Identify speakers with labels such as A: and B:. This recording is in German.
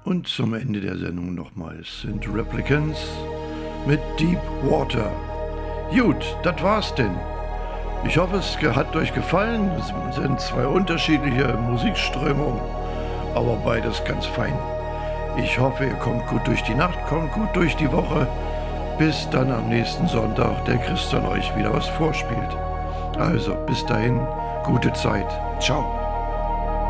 A: Und zum Ende der Sendung nochmals sind Replicants mit Deep Water. Gut, das war's denn. Ich hoffe, es hat euch gefallen. Es sind zwei unterschiedliche Musikströmungen, aber beides ganz fein. Ich hoffe, ihr kommt gut durch die Nacht, kommt gut durch die Woche. Bis dann am nächsten Sonntag der Christian euch wieder was vorspielt. Also, bis dahin, gute Zeit. Ciao.